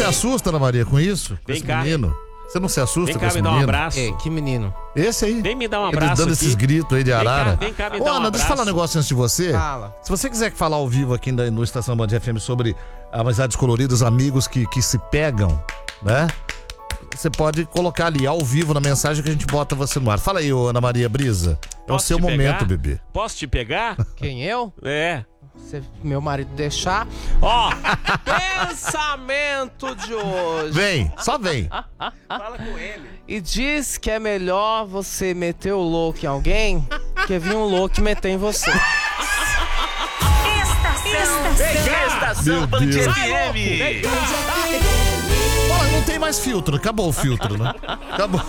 assusta, Ana Maria, com isso? Com Vem esse cá. menino? Você não se assusta Vem com cá esse me dar um menino? abraço. Que menino? Esse aí. Vem me dar um Ele abraço dando aqui. esses gritos aí de arara. Vem cá me Ô, dar um Ana, deixa eu falar um abraço. negócio antes de você. Fala. Se você quiser falar ao vivo aqui no Estação Band FM sobre amizades coloridas, amigos que se pegam, né? Você pode colocar ali ao vivo na mensagem que a gente bota você no ar. Fala aí, ô Ana Maria Brisa. É o Posso seu te momento, pegar? bebê. Posso te pegar? Quem, eu? É. Se meu marido deixar. Ó, Pensamento de hoje. Vem, só vem. fala com ele. E diz que é melhor você meter o louco em alguém que vir um louco e meter em você. Estação Meu Band Deus. FM. Olha, não tem mais filtro. Acabou o filtro, né? Acabou.